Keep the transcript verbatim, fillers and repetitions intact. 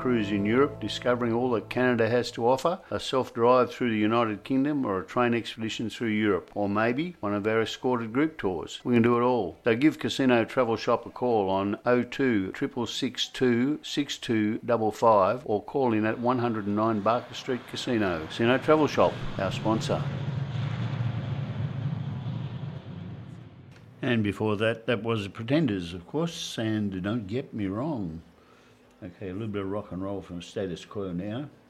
cruise in Europe, discovering all that Canada has to offer, a self-drive through the United Kingdom, or a train expedition through Europe, or maybe one of our escorted group tours. We can do it all. So give Casino Travel Shop a call on oh two six six two six two five five or call in at one oh nine Barker Street Casino. Casino Travel Shop, our sponsor. And before that, that was the Pretenders, of course, and don't get me wrong. Okay, a little bit of rock and roll from Status Quo now.